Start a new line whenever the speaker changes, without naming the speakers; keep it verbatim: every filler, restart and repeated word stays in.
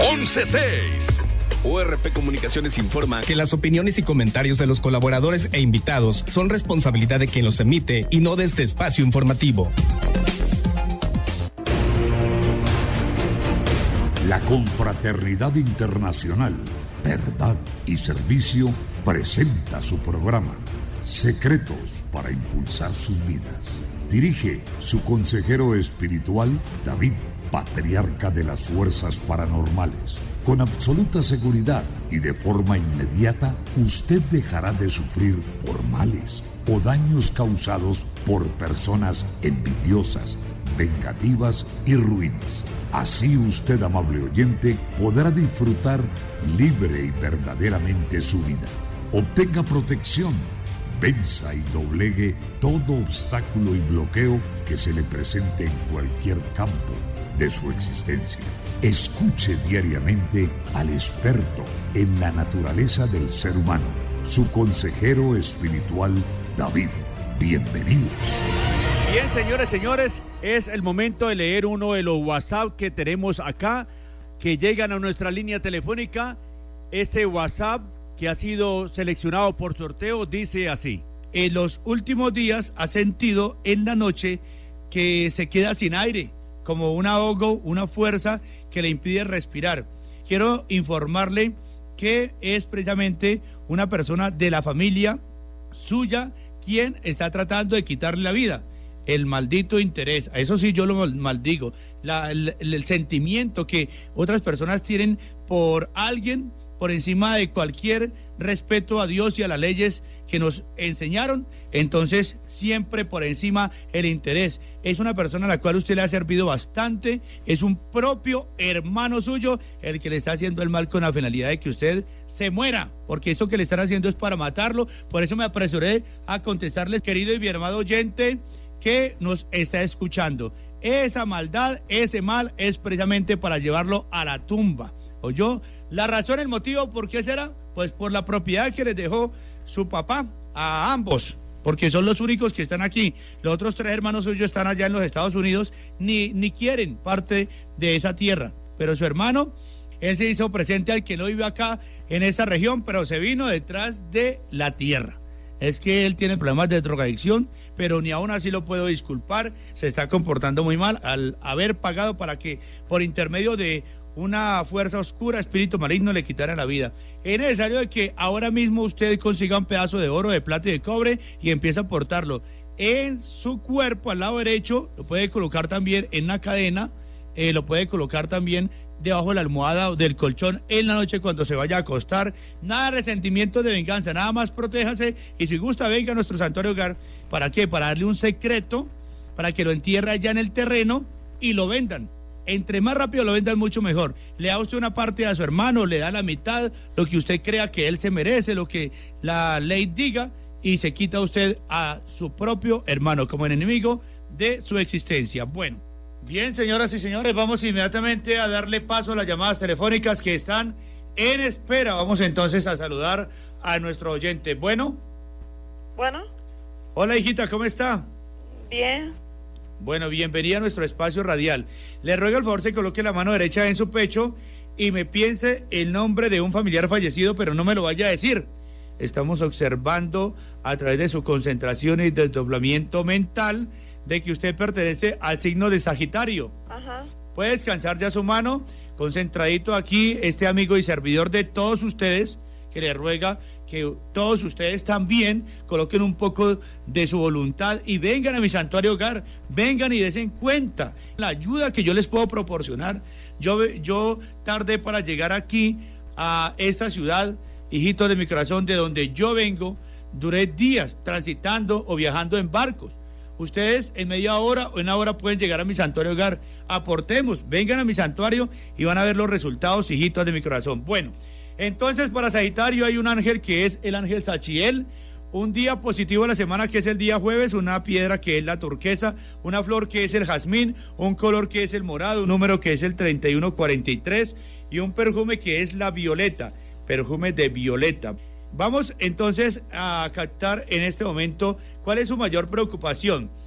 once seis. O R P Comunicaciones informa
que las opiniones y comentarios de los colaboradores e invitados son responsabilidad de quien los emite y no de este espacio informativo.
La Confraternidad Internacional, Verdad y Servicio presenta su programa Secretos para Impulsar Sus Vidas. Dirige su consejero espiritual, David, patriarca de las fuerzas paranormales. Con absoluta seguridad y de forma inmediata, usted dejará de sufrir por males o daños causados por personas envidiosas, vengativas y ruines. Así usted, amable oyente, podrá disfrutar libre y verdaderamente su vida. Obtenga protección, venza y doblegue todo obstáculo y bloqueo que se le presente en cualquier campo de su existencia. Escuche diariamente al experto en la naturaleza del ser humano, su consejero espiritual, David. Bienvenidos.
Bien, señores, señores, es el momento de leer uno de los WhatsApp que tenemos acá, que llegan a nuestra línea telefónica. Este WhatsApp que ha sido seleccionado por sorteo dice así: en los últimos días ha sentido en la noche que se queda sin aire, como un ahogo, una fuerza que le impide respirar. Quiero informarle que es precisamente una persona de la familia suya quien está tratando de quitarle la vida. El maldito interés, a eso sí yo lo maldigo, la, el, el sentimiento que otras personas tienen por alguien por encima de cualquier respeto a Dios y a las leyes que nos enseñaron. Entonces siempre por encima el interés. Es una persona a la cual usted le ha servido bastante, es un propio hermano suyo el que le está haciendo el mal con la finalidad de que usted se muera, porque esto que le están haciendo es para matarlo. Por eso me apresuré a contestarles, querido y bien amado oyente que nos está escuchando. Esa maldad, ese mal es precisamente para llevarlo a la tumba. ¿Oyó? La razón, el motivo, ¿por qué será? Pues por la propiedad que les dejó su papá a ambos, porque son los únicos que están aquí. Los otros tres hermanos suyos están allá en los Estados Unidos, ni, ni quieren parte de esa tierra. Pero su hermano, él se hizo presente al que no vive acá en esta región, pero se vino detrás de la tierra. Es que él tiene problemas de drogadicción, pero ni aún así lo puedo disculpar. Se está comportando muy mal al haber pagado para que por intermedio de una fuerza oscura, espíritu maligno, le quitara la vida. Es necesario de que ahora mismo usted consiga un pedazo de oro, de plata y de cobre y empiece a portarlo en su cuerpo, al lado derecho. Lo puede colocar también en una cadena, eh, lo puede colocar también debajo de la almohada o del colchón en la noche cuando se vaya a acostar. Nada de resentimiento, de venganza, nada más protéjase, y si gusta venga a nuestro santuario hogar. ¿Para qué? Para darle un secreto, para que lo entierre allá en el terreno y lo vendan. Entre más rápido lo vendan, mucho mejor. Le da usted una parte a su hermano, le da la mitad, lo que usted crea que él se merece, lo que la ley diga, y se quita usted a su propio hermano como el enemigo de su existencia. Bueno, bien, señoras y señores, vamos inmediatamente a darle paso a las llamadas telefónicas que están en espera. Vamos entonces a saludar a nuestro oyente. Bueno.
Bueno.
Hola, hijita, ¿cómo está?
Bien.
Bueno, bienvenida a nuestro espacio radial. Le ruego el favor se coloque la mano derecha en su pecho y me piense el nombre de un familiar fallecido, pero no me lo vaya a decir. Estamos observando a través de su concentración y desdoblamiento mental de que usted pertenece al signo de Sagitario.
Ajá.
Puede descansar ya su mano, concentradito aquí, este amigo y servidor de todos ustedes, que le ruega que todos ustedes también coloquen un poco de su voluntad y vengan a mi santuario hogar, vengan y desen cuenta la ayuda que yo les puedo proporcionar. Yo, yo tardé para llegar aquí a esta ciudad, hijitos de mi corazón, de donde yo vengo, duré días transitando o viajando en barcos. Ustedes en media hora o en una hora pueden llegar a mi santuario hogar. Aportemos, vengan a mi santuario y van a ver los resultados, hijitos de mi corazón. Bueno, entonces para Sagitario hay un ángel que es el ángel Sachiel, un día positivo de la semana que es el día jueves, una piedra que es la turquesa, una flor que es el jazmín, un color que es el morado, un número que es el treinta y uno cuarenta y tres y un perfume que es la violeta, perfume de violeta. Vamos entonces a captar en este momento cuál es su mayor preocupación.